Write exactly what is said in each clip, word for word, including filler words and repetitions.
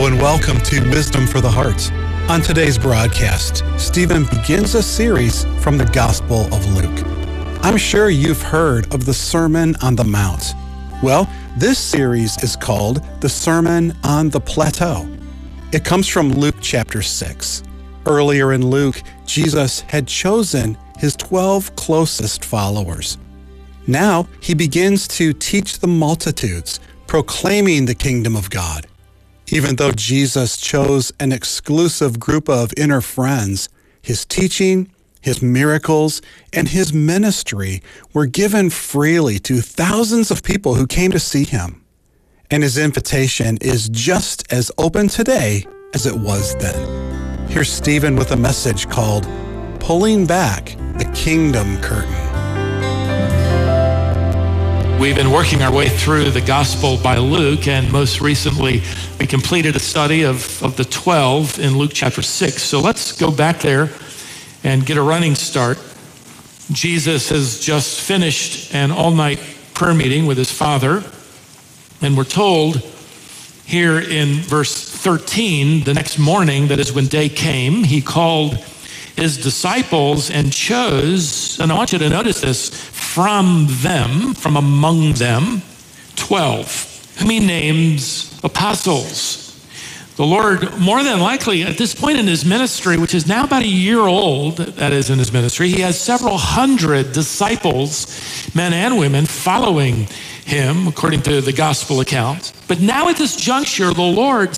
Hello and welcome to Wisdom for the Heart. On today's broadcast, Stephen begins a series from the Gospel of Luke. I'm sure you've heard of the Sermon on the Mount. Well, this series is called the Sermon on the Plateau. It comes from Luke chapter six. Earlier in Luke, Jesus had chosen his twelve closest followers. Now he begins to teach the multitudes, proclaiming the kingdom of God. Even though Jesus chose an exclusive group of inner friends, his teaching, his miracles, and his ministry were given freely to thousands of people who came to see him. And his invitation is just as open today as it was then. Here's Stephen with a message called Pulling Back the Kingdom Curtain. We've been working our way through the Gospel by Luke, and most recently we completed a study of, of the twelve in Luke chapter six. So let's go back there and get a running start. Jesus has just finished an all-night prayer meeting with his Father, and we're told here in verse thirteen, the next morning, that is when day came, he called his disciples and chose, and I want you to notice this, from them, from among them, twelve, whom he names apostles. The Lord, more than likely, at this point in his ministry, which is now about a year old, that is in his ministry, he has several hundred disciples, men and women, following him, according to the gospel account. But now at this juncture, the Lord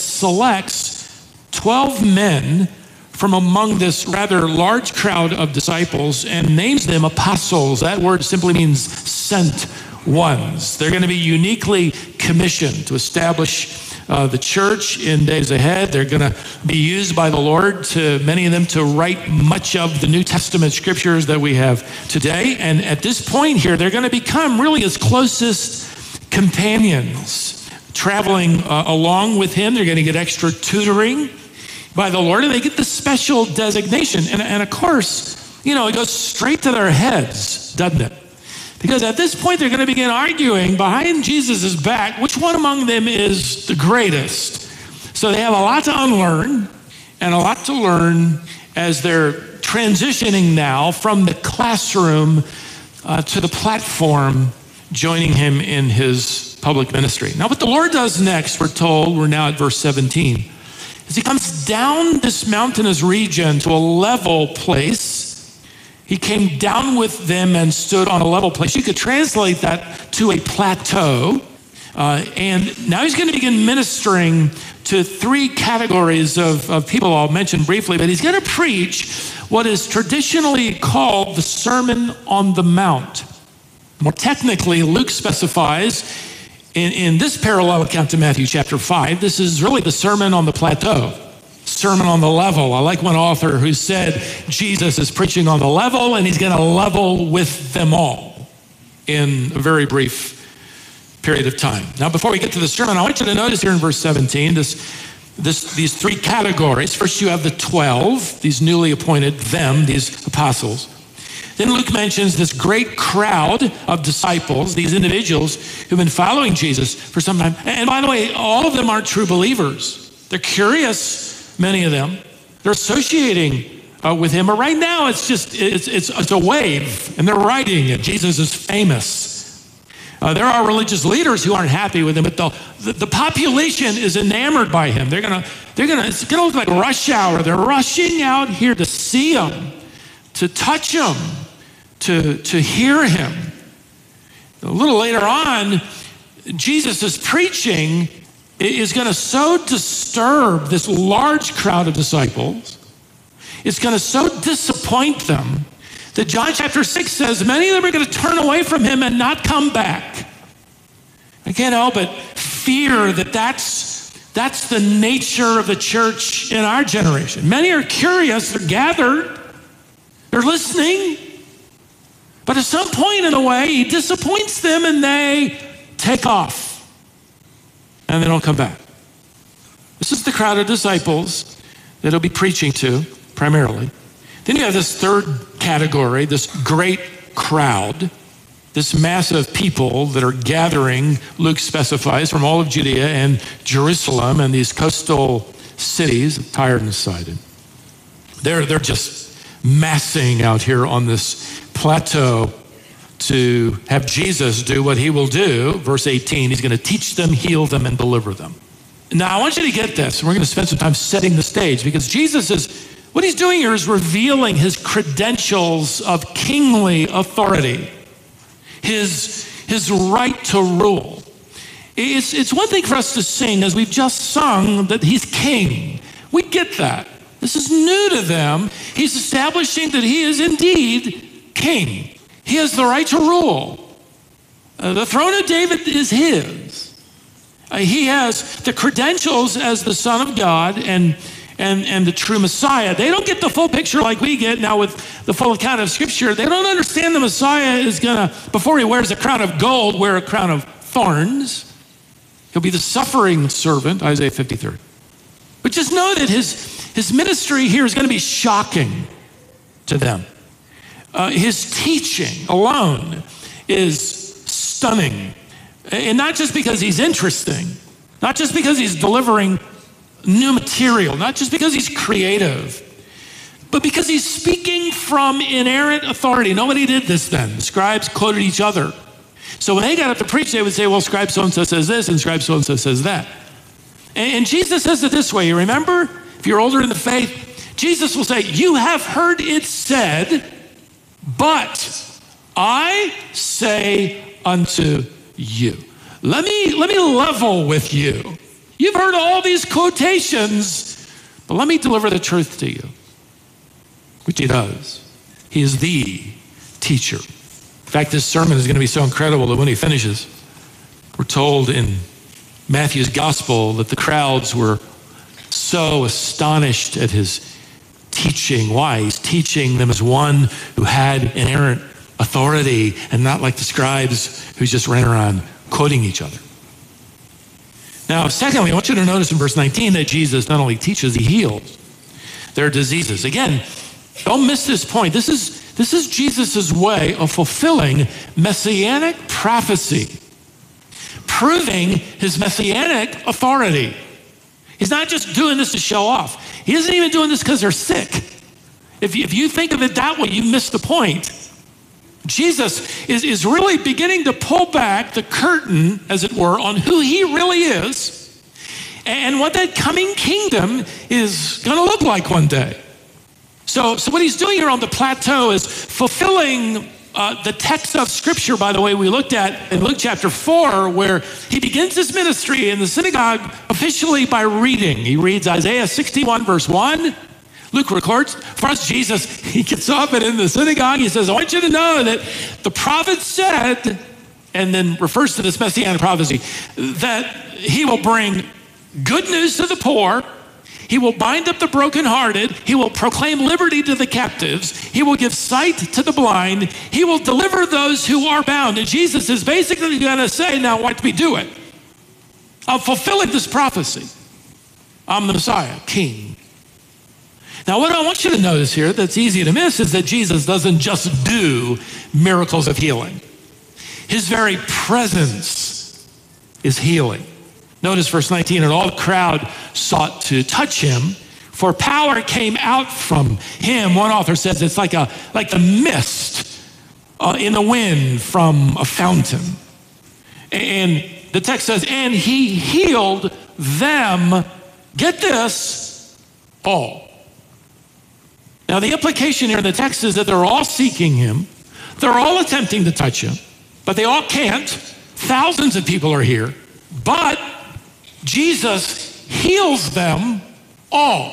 selects twelve men from among this rather large crowd of disciples and names them apostles. That word simply means sent ones. They're going to be uniquely commissioned to establish uh, the church in days ahead. They're going to be used by the Lord, to many of them, to write much of the New Testament scriptures that we have today. And at this point here, they're going to become really his closest companions, traveling uh, along with him. They're going to get extra tutoring by the Lord, and they get the special designation. And, and of course, you know, it goes straight to their heads, doesn't it? Because at this point, they're going to begin arguing behind Jesus' back, which one among them is the greatest. So they have a lot to unlearn and a lot to learn as they're transitioning now from the classroom uh, to the platform, joining him in his public ministry. Now, what the Lord does next, we're told, we're now at verse seventeen, as he comes down this mountainous region to a level place. He came down with them and stood on a level place. You could translate that to a plateau. Uh, and now he's going to begin ministering to three categories of, of people I'll mention briefly, but he's going to preach what is traditionally called the Sermon on the Mount. More technically, Luke specifies In, in this parallel account to Matthew chapter five, this is really the Sermon on the Plateau, Sermon on the Level. I like one author who said Jesus is preaching on the level and he's going to level with them all in a very brief period of time. Now, before we get to the sermon, I want you to notice here in verse seventeen, this, this, these three categories. First, you have the twelve, these newly appointed, them, these apostles. Then Luke mentions this great crowd of disciples, these individuals who've been following Jesus for some time. And by the way, all of them aren't true believers. They're curious, many of them. They're associating uh, with him. But right now, it's just, it's, it's, it's a wave, and they're writing it. Jesus is famous. Uh, there are religious leaders who aren't happy with him, but the, the, the population is enamored by him. They're gonna, they're gonna, it's gonna look like rush hour. They're rushing out here to see him, to touch him, to, to hear him. A little later on, Jesus' preaching is going to so disturb this large crowd of disciples. It's going to so disappoint them that John chapter six says many of them are going to turn away from him and not come back. I can't help but fear that that's, that's the nature of the church in our generation. Many are curious, they're gathered, they're listening, but at some point in a way, he disappoints them and they take off and they don't come back. This is the crowd of disciples that he'll be preaching to primarily. Then you have this third category, this great crowd. this mass of people that are gathering, Luke specifies, from all of Judea and Jerusalem and these coastal cities of Tyre and Sidon. They're, they're just massing out here on this plateau to have Jesus do what he will do. Verse eighteen, he's going to teach them, heal them, and deliver them. Now, I want you to get this. We're going to spend some time setting the stage because Jesus is, what he's doing here is revealing his credentials of kingly authority, his, his right to rule. It's, it's one thing for us to sing, as we've just sung, that he's king. We get that. This is new to them. He's establishing that he is indeed king. He has the right to rule. Uh, the throne of David is his. Uh, he has the credentials as the Son of God and, and, and the true Messiah. They don't get the full picture like we get now with the full account of Scripture. They don't understand the Messiah is going to, before he wears a crown of gold, wear a crown of thorns. He'll be the suffering servant, Isaiah fifty-three. But just know that his, his ministry here is going to be shocking to them. Uh, his teaching alone is stunning. And not just because he's interesting, not just because he's delivering new material, not just because he's creative, but because he's speaking from inerrant authority. Nobody did this then. The scribes quoted each other. So when they got up to preach, they would say, well, scribe so-and-so says this, and scribe so-and-so says that. And, and Jesus says it this way. You remember? If you're older in the faith, Jesus will say, you have heard it said, but I say unto you. Let me, let me level with you. You've heard all these quotations, but let me deliver the truth to you, which he does. He is the teacher. In fact, this sermon is going to be so incredible that when he finishes, we're told in Matthew's gospel that the crowds were so astonished at his teaching. Why? He's teaching them as one who had inerrant authority and not like the scribes who just ran around quoting each other. Now, secondly, I want you to notice in verse nineteen that Jesus not only teaches, he heals their diseases. Again, don't miss this point. This is, this is Jesus' way of fulfilling messianic prophecy, proving his messianic authority. He's not just doing this to show off. He isn't even doing this because they're sick. If you, if you think of it that way, you miss the point. Jesus is, is really beginning to pull back the curtain, as it were, on who he really is and what that coming kingdom is going to look like one day. So, so what he's doing here on the plateau is fulfilling uh, the text of Scripture, by the way, we looked at in Luke chapter four, where he begins his ministry in the synagogue officially by reading. He reads Isaiah sixty-one, verse one. Luke records, for us, Jesus, he gets up and in the synagogue, he says, I want you to know that the prophet said, and then refers to this messianic prophecy, that he will bring good news to the poor, he will bind up the brokenhearted, he will proclaim liberty to the captives, he will give sight to the blind, he will deliver those who are bound. And Jesus is basically going to say, now watch me do it. I'm fulfilling this prophecy. I'm the Messiah, King. Now, what I want you to notice here that's easy to miss is that Jesus doesn't just do miracles of healing. His very presence is healing. Notice verse nineteen, and all the crowd sought to touch him, for power came out from him. One author says it's like, a, like the mist uh, in the wind from a fountain. And the text says, and he healed them, get this, all. Now, the implication here in the text is that they're all seeking him. They're all attempting to touch him, but they all can't. Thousands of people are here, but Jesus heals them all.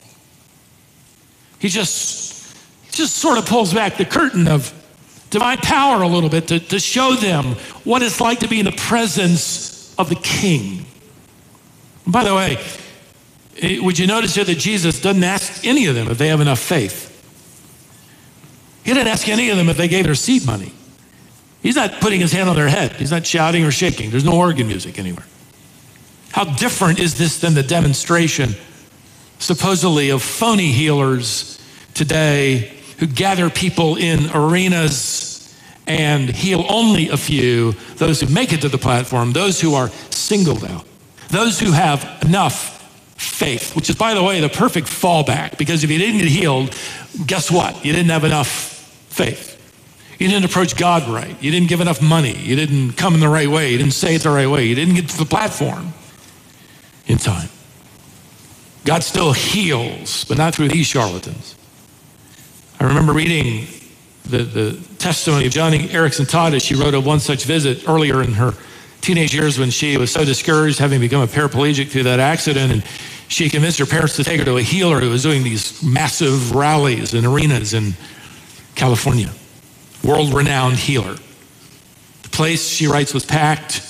He just, he just sort of pulls back the curtain of divine power a little bit to, to show them what it's like to be in the presence of the King. And by the way, would you notice here that Jesus doesn't ask any of them if they have enough faith? He didn't ask any of them if they gave their seed money. He's not putting his hand on their head. He's not shouting or shaking. There's no organ music anywhere. How different is this than the demonstration, supposedly, of phony healers today who gather people in arenas and heal only a few, those who make it to the platform, those who are singled out, those who have enough faith, which is, by the way, the perfect fallback, because if you didn't get healed, guess what? You didn't have enough faith. You didn't approach God right. You didn't give enough money. You didn't come in the right way. You didn't say it the right way. You didn't get to the platform in time. God still heals, but not through these charlatans. I remember reading the, the testimony of Joni Eareckson Tada as she wrote of one such visit earlier in her teenage years when she was so discouraged, having become a paraplegic through that accident, and she convinced her parents to take her to a healer who was doing these massive rallies and arenas in California. World-renowned healer. The place, she writes, was packed.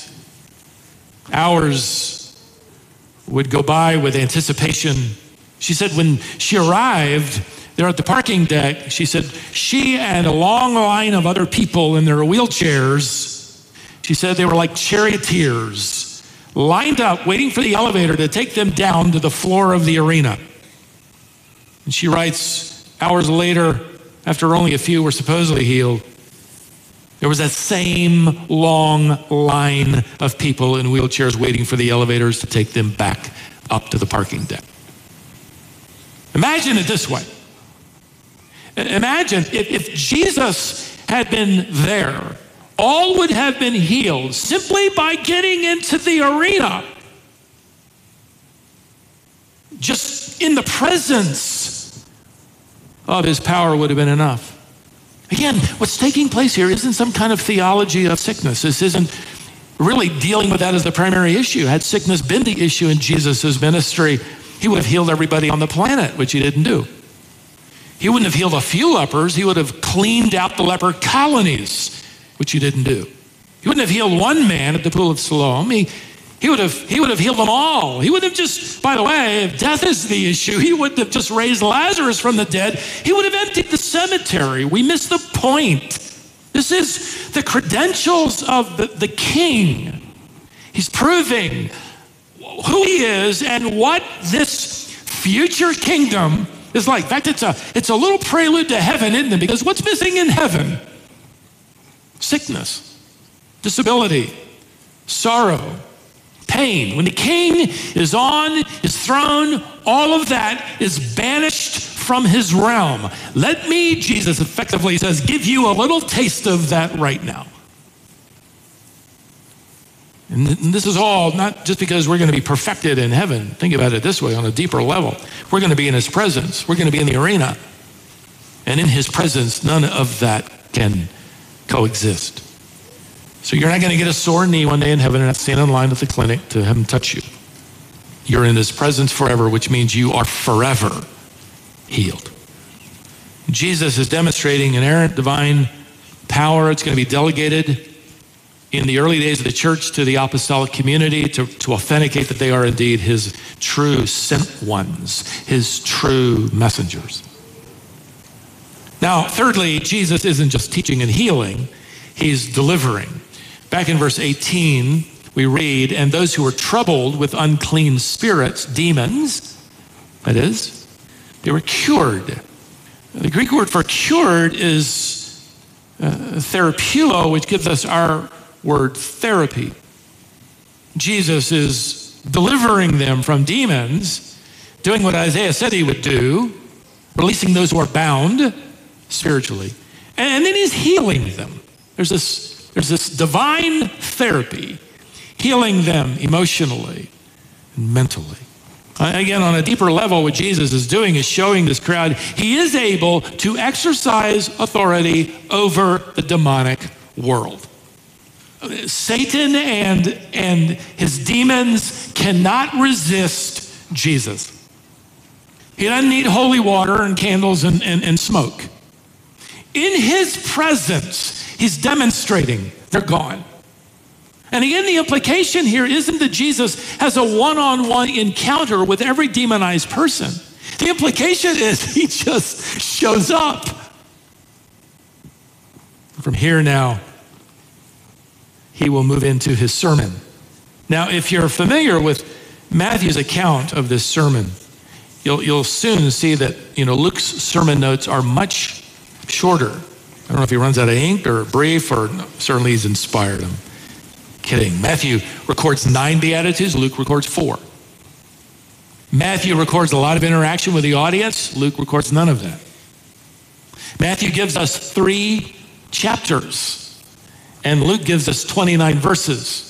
Hours would go by with anticipation. She said when she arrived there at the parking deck, she said she and a long line of other people in their wheelchairs, she said they were like charioteers, lined up waiting for the elevator to take them down to the floor of the arena. And she writes, hours later, after only a few were supposedly healed, there was that same long line of people in wheelchairs waiting for the elevators to take them back up to the parking deck. Imagine it this way. Imagine if, if Jesus had been there, all would have been healed simply by getting into the arena. Just in the presence of his power would have been enough. Again, what's taking place here isn't some kind of theology of sickness. This isn't really dealing with that as the primary issue. Had sickness been the issue in Jesus' ministry, he would have healed everybody on the planet, which he didn't do. He wouldn't have healed a few lepers. He would have cleaned out the leper colonies, which he didn't do. He wouldn't have healed one man at the pool of Siloam. He, he, would have, he would have healed them all. He would have just, by the way, if death is the issue, he wouldn't have just raised Lazarus from the dead. He would have emptied the cemetery. We miss the point. This is the credentials of the, the king. He's proving who he is and what this future kingdom is like. In fact, it's a, it's a little prelude to heaven, isn't it? Because what's missing in heaven? Sickness, disability, sorrow, pain. When the king is on his throne, all of that is banished from his realm. Let me, Jesus effectively says, give you a little taste of that right now. And this is all not just because we're going to be perfected in heaven. Think about it this way, on a deeper level. We're going to be in his presence. We're going to be in the arena. And in his presence, none of that can coexist. So you're not going to get a sore knee one day in heaven and have to stand in line at the clinic to have him touch you. You're in his presence forever, which means you are forever healed. Jesus is demonstrating inerrant divine power. It's going to be delegated in the early days of the church to the apostolic community to, to authenticate that they are indeed his true sent ones, his true messengers. Now, thirdly, Jesus isn't just teaching and healing, he's delivering. Back in verse eighteen, we read, and those who were troubled with unclean spirits, demons, that is, they were cured. The Greek word for cured is uh, therapeuo, which gives us our word therapy. Jesus is delivering them from demons, doing what Isaiah said he would do, releasing those who are bound spiritually, and then he's healing them. There's this, there's this divine therapy, healing them emotionally and mentally. Again, on a deeper level, what Jesus is doing is showing this crowd he is able to exercise authority over the demonic world. Satan and, and his demons cannot resist Jesus. He doesn't need holy water and candles and, and, and smoke. In his presence, he's demonstrating they're gone. And again, the implication here isn't that Jesus has a one-on-one encounter with every demonized person. The implication is he just shows up. From here now, he will move into his sermon. Now, if you're familiar with Matthew's account of this sermon, you'll, you'll soon see that, you know, Luke's sermon notes are much shorter. don't know if he runs out of ink or brief, or certainly he's inspired them. Kidding. Matthew records nine Beatitudes. Luke records four. Matthew records a lot of interaction with the audience. Luke records none of that. Matthew gives us three chapters, and Luke gives us twenty-nine verses.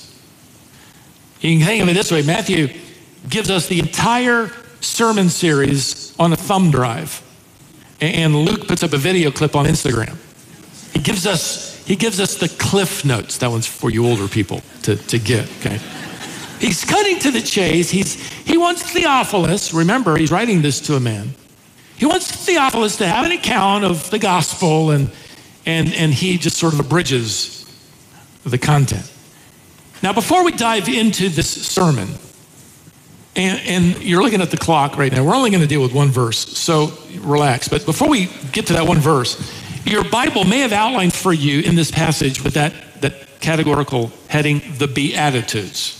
You can think of it this way. Matthew gives us the entire sermon series on a thumb drive, and Luke puts up a video clip on Instagram. He gives us, he gives us the cliff notes. That one's for you older people to, to get, okay? He's cutting to the chase. He's, he wants Theophilus, remember, he's writing this to a man. He wants Theophilus to have an account of the gospel, and, and, and he just sort of abridges the content. Now, before we dive into this sermon, and, and you're looking at the clock right now, we're only going to deal with one verse, so relax. But before we get to that one verse, your Bible may have outlined for you in this passage with that, that categorical heading, the Beatitudes.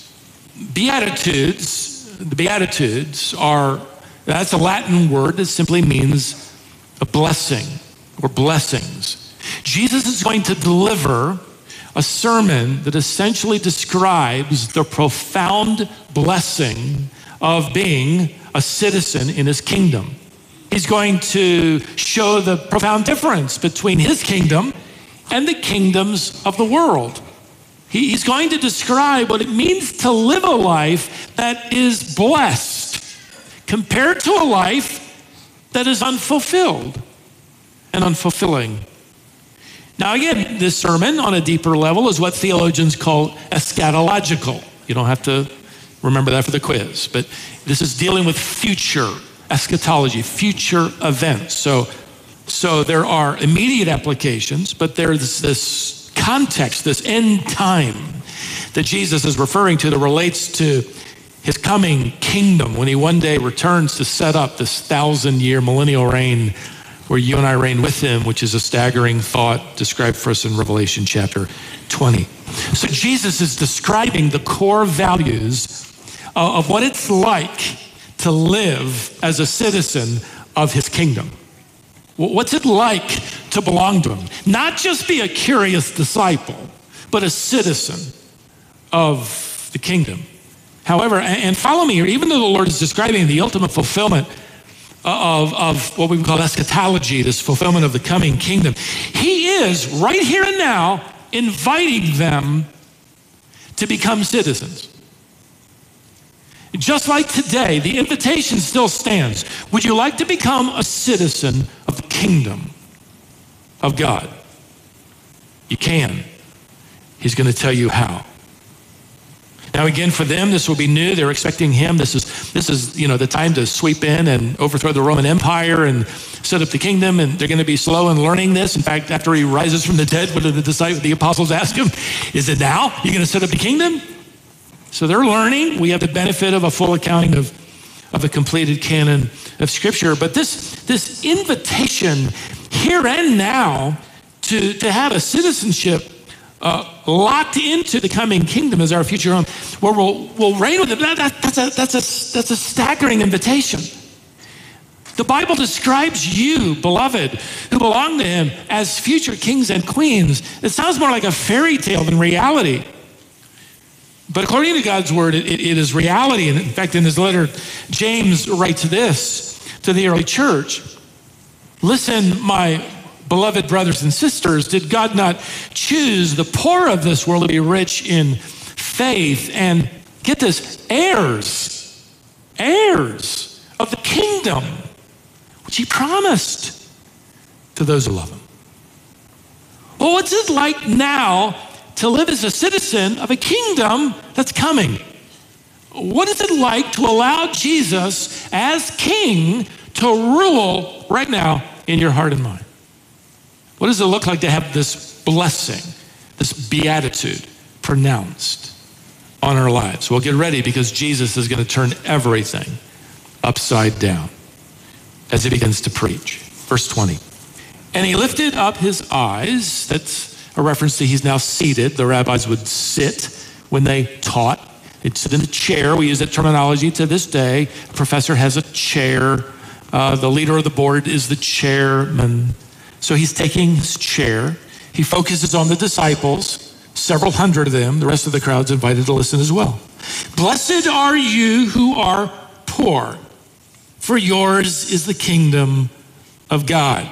Beatitudes, the Beatitudes are, that's a Latin word that simply means a blessing or blessings. Jesus is going to deliver a sermon that essentially describes the profound blessing of being a citizen in his kingdom. He's going to show the profound difference between his kingdom and the kingdoms of the world. He's going to describe what it means to live a life that is blessed compared to a life that is unfulfilled and unfulfilling. Now again, this sermon on a deeper level is what theologians call eschatological. You don't have to remember that for the quiz, but this is dealing with future eschatology, future events. So, so there are immediate applications, but there's this context, this end time that Jesus is referring to that relates to his coming kingdom when he one day returns to set up this thousand-year millennial reign where you and I reign with him, which is a staggering thought described for us in Revelation chapter twenty. So Jesus is describing the core values of what it's like to live as a citizen of his kingdom. What's it like to belong to him? Not just be a curious disciple, but a citizen of the kingdom. However, and follow me here, even though the Lord is describing the ultimate fulfillment of, of what we would call eschatology, this fulfillment of the coming kingdom, he is right here and now inviting them to become citizens. Just like today, the invitation still stands. Would you like to become a citizen of the kingdom of God? You can. He's going to tell you how. Now again, for them, this will be new. They're expecting him. This is, this is, you know, the time to sweep in and overthrow the Roman Empire and set up the kingdom. And they're going to be slow in learning this. In fact, after he rises from the dead, what did the disciples, the apostles ask him? Is it now? You're going to set up the kingdom? So they're learning. We have the benefit of a full accounting of, of the completed canon of Scripture. But this, this invitation here and now to, to have a citizenship uh, locked into the coming kingdom as our future home, where we'll, we'll reign with him, that, that, that's, a, that's, a, that's a staggering invitation. The Bible describes you, beloved, who belong to him, as future kings and queens. It sounds more like a fairy tale than reality. But according to God's word, it, it is reality. And in fact, in his letter, James writes this to the early church. Listen, my beloved brothers and sisters, did God not choose the poor of this world to be rich in faith and, get this, heirs, heirs of the kingdom, which he promised to those who love him? Well, what's it like now to live as a citizen of a kingdom that's coming? What is it like to allow Jesus as king to rule right now in your heart and mind? What does it look like to have this blessing, this beatitude pronounced on our lives? Well, get ready, because Jesus is going to turn everything upside down as he begins to preach. Verse twenty. And he lifted up his eyes. That's a reference to he's now seated. The rabbis would sit when they taught. They'd sit in a chair. We use that terminology to this day. A professor has a chair. Uh, the leader of the board is the chairman. So he's taking his chair. He focuses on the disciples, several hundred of them. The rest of the crowd's invited to listen as well. Blessed are you who are poor, for yours is the kingdom of God.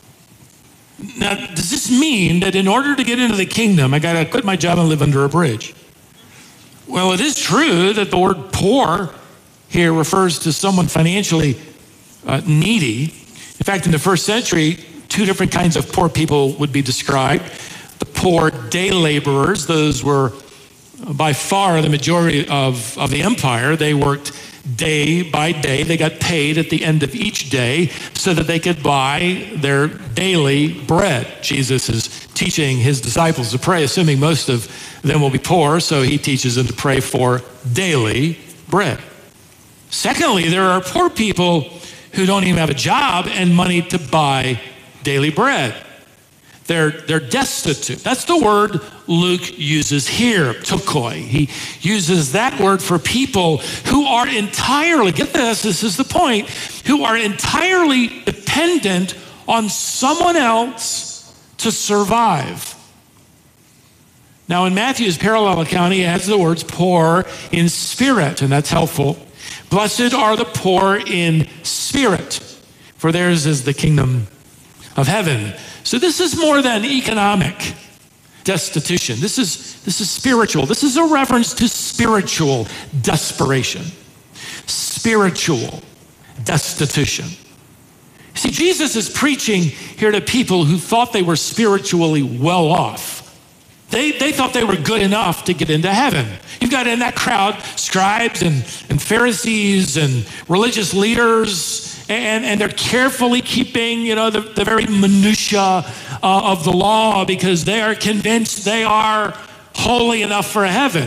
Now, does this mean that in order to get into the kingdom, I got to quit my job and live under a bridge? Well, it is true that the word poor here refers to someone financially uh, needy. In fact, in the first century, two different kinds of poor people would be described. The poor day laborers, those were by far the majority of, of the empire. They worked day by day. They got paid at the end of each day so that they could buy their daily bread. Jesus is teaching his disciples to pray, assuming most of them will be poor, so he teaches them to pray for daily bread. Secondly, there are poor people who don't even have a job and money to buy daily bread. They're, they're destitute. That's the word Luke uses here, tokoi. He uses that word for people who are entirely, get this, this is the point, who are entirely dependent on someone else to survive. Now in Matthew's parallel account, he adds the words poor in spirit, and that's helpful. Blessed are the poor in spirit, for theirs is the kingdom of heaven. So this is more than economic destitution. This is, this is spiritual. This is a reference to spiritual desperation, spiritual destitution. See, Jesus is preaching here to people who thought they were spiritually well off. They, they thought they were good enough to get into heaven. You've got in that crowd scribes and, and Pharisees and religious leaders, and, and they're carefully keeping, you know, the, the very minutia uh, of the law because they are convinced they are holy enough for heaven.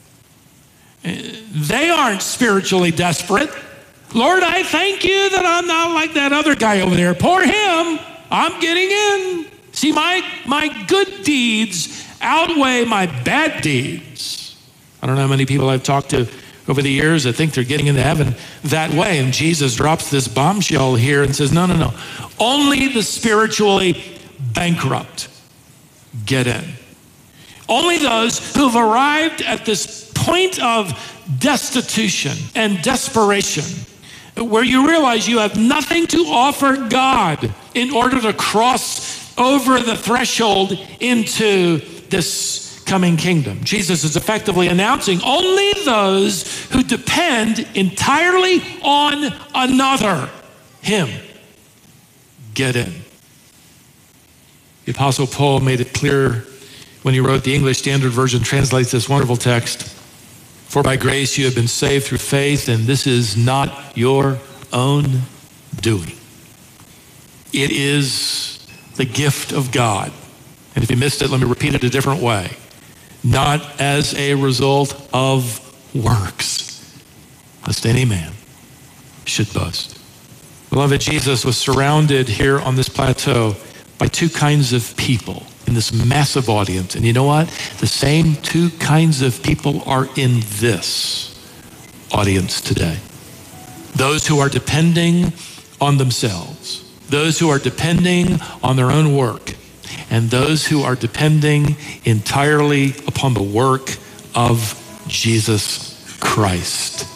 They aren't spiritually desperate. Lord, I thank you that I'm not like that other guy over there. Poor him, I'm getting in. See, my, my good deeds outweigh my bad deeds. I don't know how many people I've talked to over the years that think they're getting into heaven that way. And Jesus drops this bombshell here and says, no, no, no. Only the spiritually bankrupt get in. Only those who've arrived at this point of destitution and desperation, where you realize you have nothing to offer God in order to cross over the threshold into this coming kingdom. Jesus is effectively announcing only those who depend entirely on another, him, get in. The Apostle Paul made it clear when he wrote the English Standard Version, translates this wonderful text. For by grace you have been saved through faith, and this is not your own doing. It is the gift of God. And if you missed it, let me repeat it a different way. Not as a result of works, lest any man should boast. Beloved, Jesus was surrounded here on this plateau by two kinds of people in this massive audience. And you know what? The same two kinds of people are in this audience today. Those who are depending on themselves, those who are depending on their own work, and those who are depending entirely upon the work of Jesus Christ.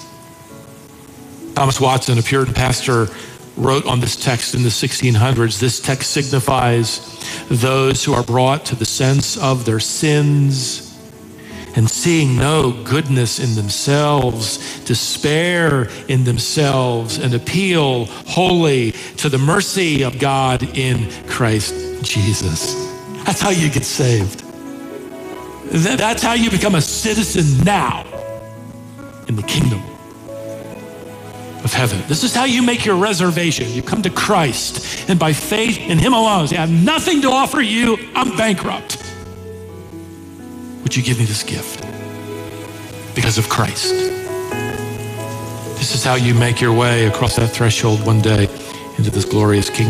Thomas Watson, a Puritan pastor, wrote on this text in the sixteen hundreds, this text signifies those who are brought to the sense of their sins and seeing no goodness in themselves, despair in themselves, and appeal wholly to the mercy of God in Christ Jesus. That's how you get saved. That's how you become a citizen now in the kingdom of heaven. This is how you make your reservation. You come to Christ, and by faith in him alone, say, I have nothing to offer you, I'm bankrupt. Would you give me this gift? Because of Christ. This is how you make your way across that threshold one day into this glorious kingdom.